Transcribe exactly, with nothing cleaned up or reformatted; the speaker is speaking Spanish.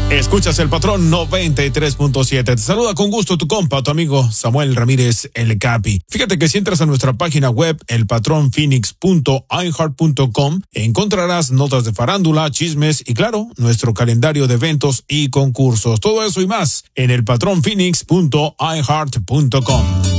Escuchas El Patrón noventa y tres punto siete. Te saluda con gusto tu compa, tu amigo Samuel Ramírez, el Capi. Fíjate que si entras a nuestra página web, el patrón phoenix punto i heart punto com, encontrarás notas de farándula, chismes y, claro, nuestro calendario de eventos y concursos. Todo eso y más en el patrón phoenix punto i heart punto com.